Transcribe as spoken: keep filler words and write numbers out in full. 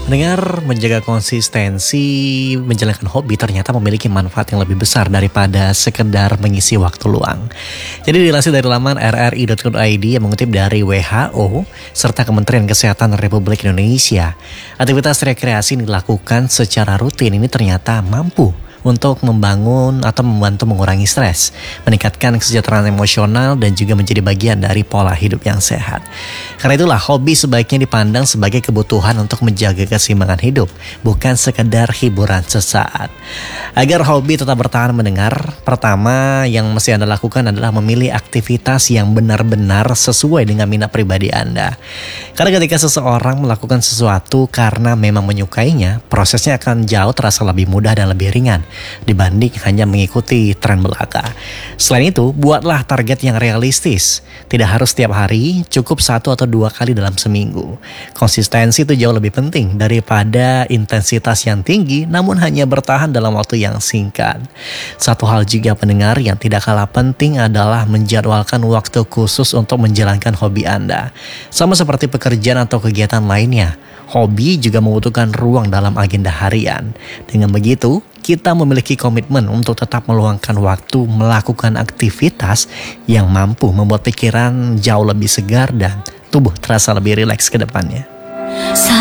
Mendengar menjaga konsistensi menjalankan hobi ternyata memiliki manfaat yang lebih besar daripada sekedar mengisi waktu luang. Jadi dilansir dari laman r r i dot co dot i d yang mengutip dari W H O serta Kementerian Kesehatan Republik Indonesia, aktivitas rekreasi yang dilakukan secara rutin ini ternyata mampu untuk membangun atau membantu mengurangi stres, meningkatkan kesejahteraan emosional dan juga menjadi bagian dari pola hidup yang sehat. Karena itulah hobi sebaiknya dipandang sebagai kebutuhan untuk menjaga keseimbangan hidup, bukan sekedar hiburan sesaat. Agar hobi tetap bertahan mendengar, pertama yang mesti Anda lakukan adalah memilih aktivitas yang benar-benar sesuai dengan minat pribadi Anda. Karena ketika seseorang melakukan sesuatu karena memang menyukainya, prosesnya akan jauh terasa lebih mudah dan lebih ringan dibanding hanya mengikuti tren belaka. Selain itu, buatlah target yang realistis. Tidak harus setiap hari, cukup satu atau dua kali dalam seminggu. Konsistensi itu jauh lebih penting daripada intensitas yang tinggi namun hanya bertahan dalam waktu yang singkat. Satu hal juga pendengar yang tidak kalah penting adalah menjadwalkan waktu khusus untuk menjalankan hobi Anda. Sama seperti pekerjaan atau kegiatan lainnya, hobi juga membutuhkan ruang dalam agenda harian. Dengan begitu, kita memiliki komitmen untuk tetap meluangkan waktu melakukan aktivitas yang mampu membuat pikiran jauh lebih segar dan tubuh terasa lebih rileks ke depannya.